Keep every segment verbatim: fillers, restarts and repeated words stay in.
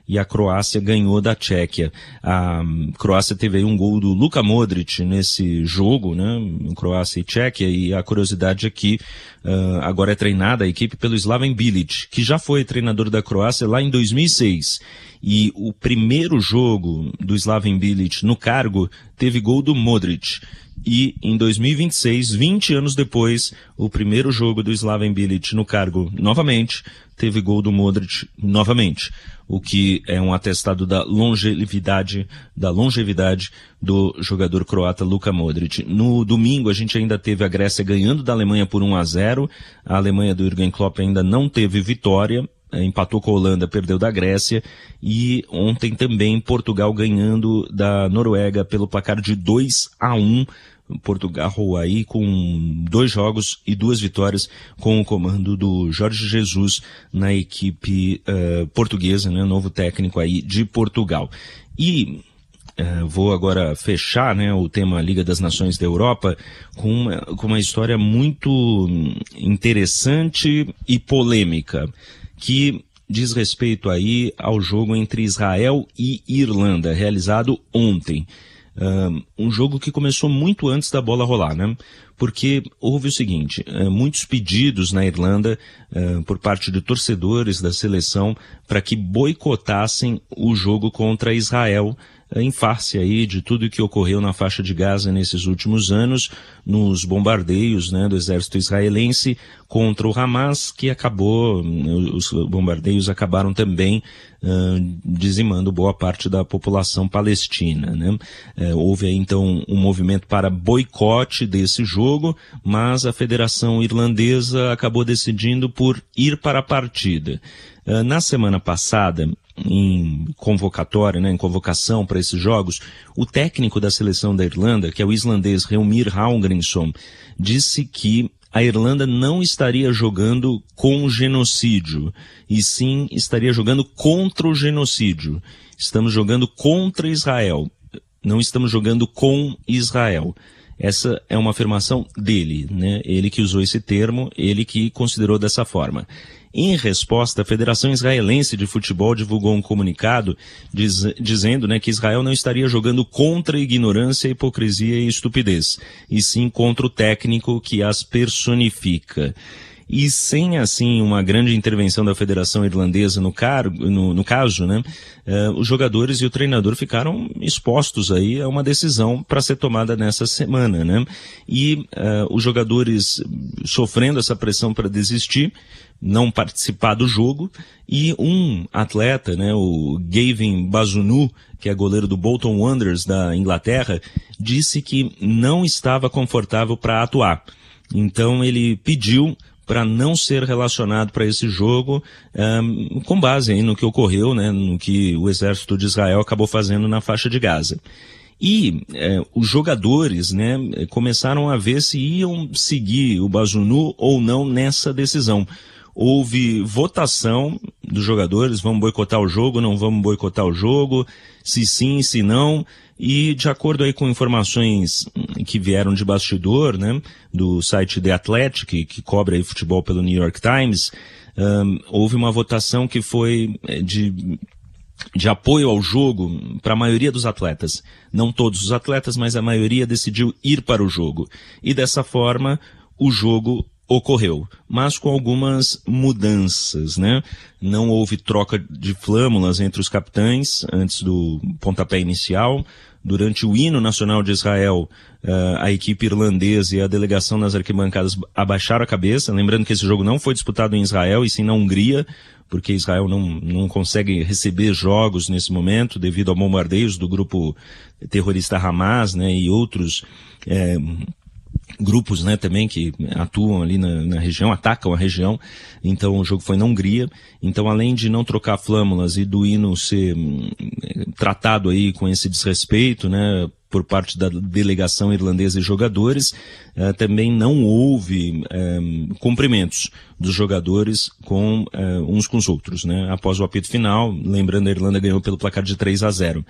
e a Croácia ganhou da Tchequia. A Croácia teve aí um gol do Luka Modric nesse jogo, né? Croácia e Tchequia, e a curiosidade é que uh, agora é treinada a equipe pelo Slaven Bilic, que já foi treinador da Croácia lá em dois mil e seis. E o primeiro jogo do Slaven Bilic no cargo teve gol do Modric. E em dois mil e vinte e seis, vinte anos depois, o primeiro jogo do Slaven Bilic no cargo novamente, teve gol do Modric novamente, o que é um atestado da longevidade, da longevidade do jogador croata Luka Modric. No domingo a gente ainda teve a Grécia ganhando da Alemanha por um a zero, a Alemanha do Jürgen Klopp ainda não teve vitória, empatou com a Holanda, perdeu da Grécia, e ontem também Portugal ganhando da Noruega pelo placar de dois a um. Portugal aí com dois jogos e duas vitórias com o comando do Jorge Jesus na equipe uh, portuguesa, né, novo técnico aí de Portugal. E uh, vou agora fechar, né, o tema Liga das Nações da Europa com uma, com uma história muito interessante e polêmica, que diz respeito aí ao jogo entre Israel e Irlanda, realizado ontem. Uh, um jogo que começou muito antes da bola rolar, né? Porque houve o seguinte, uh, muitos pedidos na Irlanda uh, por parte de torcedores da seleção para que boicotassem o jogo contra Israel, uh, em face aí de tudo que ocorreu na faixa de Gaza nesses últimos anos, nos bombardeios, né, do exército israelense contra o Hamas, que acabou, os bombardeios acabaram também uh, dizimando boa parte da população palestina, né? Uh, houve aí então um movimento para boicote desse jogo, mas a Federação Irlandesa acabou decidindo por ir para a partida. Uh, na semana passada, em convocatória, né, em convocação para esses jogos, o técnico da seleção da Irlanda, que é o islandês Reumir Hallgrímsson, disse que a Irlanda não estaria jogando com o genocídio, e sim estaria jogando contra o genocídio. Estamos jogando contra Israel, não estamos jogando com Israel. Essa é uma afirmação dele, né? Ele que usou esse termo, ele que considerou dessa forma. Em resposta, a Federação Israelense de Futebol divulgou um comunicado diz, dizendo, né, que Israel não estaria jogando contra a ignorância, hipocrisia e estupidez, e sim contra o técnico que as personifica. E sem, assim, uma grande intervenção da Federação Irlandesa no, cargo, no, no caso, né, uh, os jogadores e o treinador ficaram expostos aí a uma decisão para ser tomada nessa semana, né? E uh, os jogadores sofrendo essa pressão para desistir, não participar do jogo, e um atleta, né, o Gavin Bazunu, que é goleiro do Bolton Wanderers da Inglaterra, disse que não estava confortável para atuar. Então ele pediu para não ser relacionado para esse jogo, um, com base aí no que ocorreu, né, no que o exército de Israel acabou fazendo na faixa de Gaza. E eh, os jogadores, né, começaram a ver se iam seguir o Bazunu ou não nessa decisão. Houve votação dos jogadores, vamos boicotar o jogo, não vamos boicotar o jogo, se sim, se não, e de acordo aí com informações que vieram de bastidor, né, do site The Athletic, que, que cobre aí futebol pelo New York Times, um, houve uma votação que foi de, de apoio ao jogo para a maioria dos atletas. Não todos os atletas, mas a maioria decidiu ir para o jogo. E dessa forma, o jogo ocorreu, mas com algumas mudanças, né? Não houve troca de flâmulas entre os capitães antes do pontapé inicial. Durante o hino nacional de Israel, uh, a equipe irlandesa e a delegação nas arquibancadas abaixaram a cabeça, lembrando que esse jogo não foi disputado em Israel, e sim na Hungria, porque Israel não, não consegue receber jogos nesse momento devido a bombardeios do grupo terrorista Hamas, né, e outros é, grupos, né, também que atuam ali na, na região, atacam a região. Então o jogo foi na Hungria. Então, além de não trocar flâmulas e do hino ser hum, tratado aí com esse desrespeito, né, por parte da delegação irlandesa e jogadores, eh, também não houve eh, cumprimentos dos jogadores com eh, uns com os outros, né, após o apito final. Lembrando, a Irlanda ganhou pelo placar de três a zero.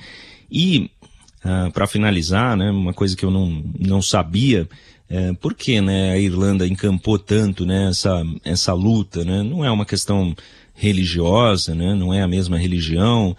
E, ah, para finalizar, né, uma coisa que eu não, não sabia, É, por que, né, a Irlanda encampou tanto, né, essa, essa luta, né? Não é uma questão religiosa, né? Não é a mesma religião,